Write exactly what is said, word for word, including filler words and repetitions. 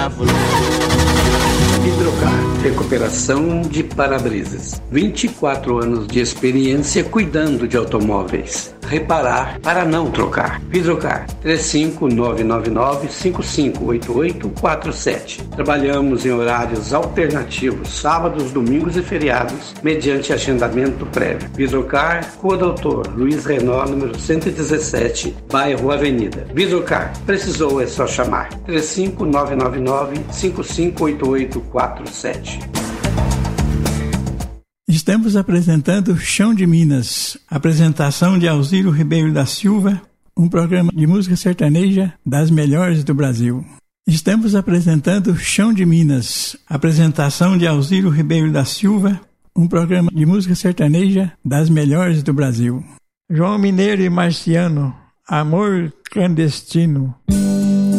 Hidrocar, recuperação de para-brisas. vinte e quatro anos de experiência cuidando de automóveis. Reparar para não trocar. Hidrocar, três cinco nove nove nove, cinco cinco oito oito quatro sete. Trabalhamos em horários alternativos, sábados, domingos e feriados, mediante agendamento prévio. Hidrocar, Rua Doutor Luiz Renault, número cento e dezessete, bairro Avenida. Hidrocar, precisou é só chamar. três cinco nove nove nove, cinco cinco oito oito quatro sete. Estamos apresentando Chão de Minas, apresentação de Alziro Ribeiro da Silva, um programa de música sertaneja das melhores do Brasil. Estamos apresentando Chão de Minas, apresentação de Alziro Ribeiro da Silva, um programa de música sertaneja das melhores do Brasil. João Mineiro e Marciano, Amor Clandestino.